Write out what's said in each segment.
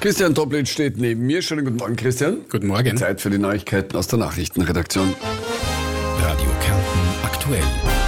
Christian Toplitz steht neben mir. Schönen guten Morgen, Christian. Guten Morgen. Zeit für die Neuigkeiten aus der Nachrichtenredaktion. Radio Kärnten aktuell.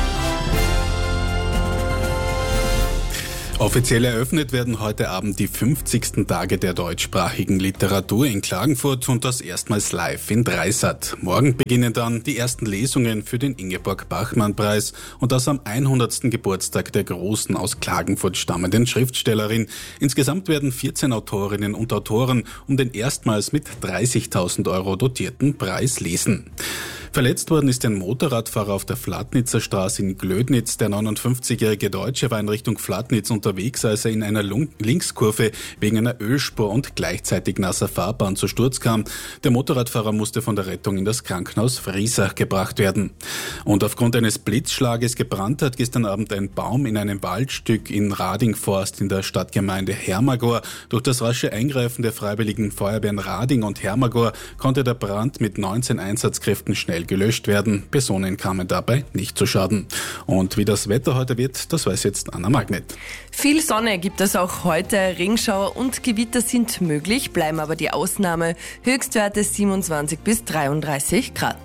Offiziell eröffnet werden heute Abend die 50. Tage der deutschsprachigen Literatur in Klagenfurt und das erstmals live in Dreisat. Morgen beginnen dann die ersten Lesungen für den Ingeborg-Bachmann-Preis und das am 100. Geburtstag der großen aus Klagenfurt stammenden Schriftstellerin. Insgesamt werden 14 Autorinnen und Autoren um den erstmals mit 30.000 Euro dotierten Preis lesen. Verletzt worden ist ein Motorradfahrer auf der Flatnitzer Straße in Glödnitz. Der 59-jährige Deutsche war in Richtung Flatnitz unterwegs, als er in einer Linkskurve wegen einer Ölspur und gleichzeitig nasser Fahrbahn zu Sturz kam. Der Motorradfahrer musste von der Rettung in das Krankenhaus Friesach gebracht werden. Und aufgrund eines Blitzschlages gebrannt hat gestern Abend ein Baum in einem Waldstück in Radingforst in der Stadtgemeinde Hermagor. Durch das rasche Eingreifen der Freiwilligen Feuerwehren Rading und Hermagor konnte der Brand mit 19 Einsatzkräften schnell gelöscht werden. Personen kamen dabei nicht zu Schaden. Und wie das Wetter heute wird, das weiß jetzt Anna Magnet. Viel Sonne gibt es auch heute. Regenschauer und Gewitter sind möglich, bleiben aber die Ausnahme. Höchstwerte 27 bis 33 Grad.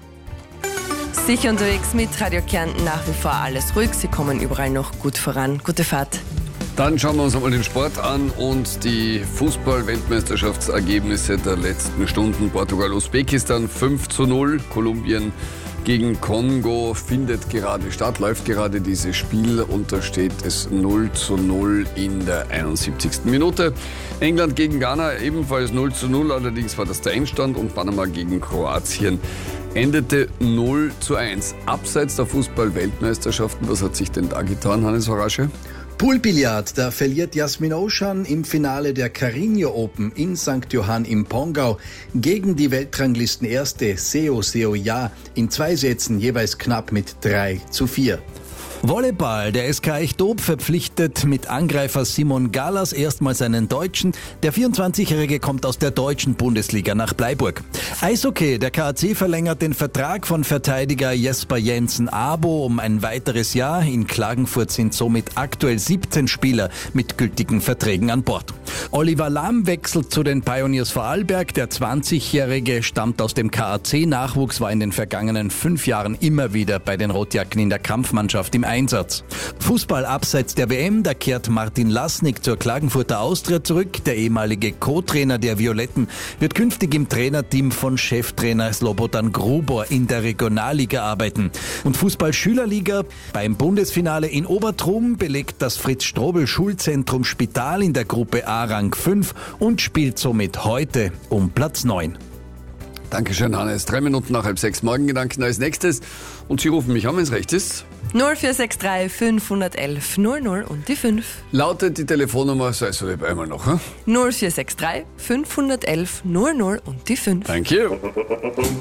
Sicher unterwegs mit Radio Kärnten, nach wie vor alles ruhig. Sie kommen überall noch gut voran. Gute Fahrt. Dann schauen wir uns einmal den Sport an und die Fußball-Weltmeisterschaftsergebnisse der letzten Stunden. Portugal-Usbekistan 5:0, Kolumbien gegen Kongo findet gerade statt, läuft gerade dieses Spiel und da steht es 0:0 in der 71. Minute. England gegen Ghana ebenfalls 0:0, allerdings war das der Endstand, und Panama gegen Kroatien endete 0:1. Abseits der Fußball-Weltmeisterschaften, was hat sich denn da getan, Hannes Horasche? Poolbillard, da verliert Jasmin Oschan im Finale der Carreño Open in St. Johann im Pongau gegen die Weltranglisten-Erste Seo Ja in 2 Sätzen jeweils knapp mit 3:4. Volleyball, der SK Eichdob verpflichtet mit Angreifer Simon Galas erstmals einen Deutschen. Der 24-Jährige kommt aus der deutschen Bundesliga nach Bleiburg. Eishockey, der KAC verlängert den Vertrag von Verteidiger Jesper Jensen-Abo um ein weiteres Jahr. In Klagenfurt sind somit aktuell 17 Spieler mit gültigen Verträgen an Bord. Oliver Lahm wechselt zu den Pioneers Vorarlberg. Der 20-Jährige stammt aus dem KAC-Nachwuchs, war in den vergangenen 5 Jahren immer wieder bei den Rotjacken in der Kampfmannschaft im Einsatz. Fußball abseits der WM, da kehrt Martin Lasnik zur Klagenfurter Austria zurück. Der ehemalige Co-Trainer der Violetten wird künftig im Trainerteam von Cheftrainer Slobodan Grubor in der Regionalliga arbeiten. Und Fußball-Schülerliga, beim Bundesfinale in Obertrum belegt das Fritz-Strobel-Schulzentrum Spital in der Gruppe A Rang 5 und spielt somit heute um Platz 9. Dankeschön, Hannes. 3 Minuten nach 5:30 Morgengedanken als nächstes. Und Sie rufen mich an, wenn es recht ist. 0463 511 00 und die 5. Lautet die Telefonnummer, sei es oder einmal noch. 0463 511 00 und die 5. Thank you.